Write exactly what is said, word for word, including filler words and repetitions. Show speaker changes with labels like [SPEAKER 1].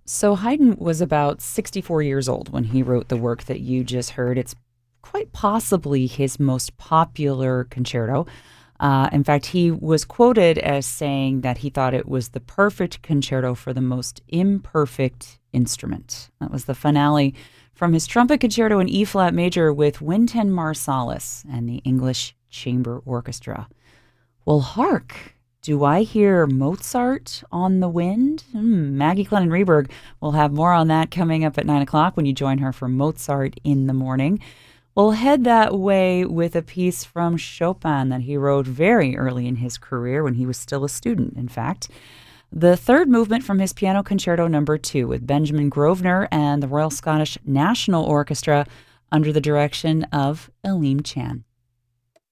[SPEAKER 1] So Haydn was about sixty-four years old when he wrote the work that you just heard. It's quite possibly his most popular concerto. Uh, in fact, he was quoted as saying that he thought it was the perfect concerto for the most imperfect instrument. That was the finale from his trumpet concerto in E flat major with Wynton Marsalis and the English Chamber Orchestra. Well, hark! Do I hear Mozart on the wind? Hmm, Maggie Glennon Reberg will have more on that coming up at nine o'clock when you join her for Mozart in the Morning. We'll head that way with a piece from Chopin that he wrote very early in his career when he was still a student, in fact. The third movement from his Piano Concerto Number two with Benjamin Grosvenor and the Royal Scottish National Orchestra under the direction of Aleem Chan.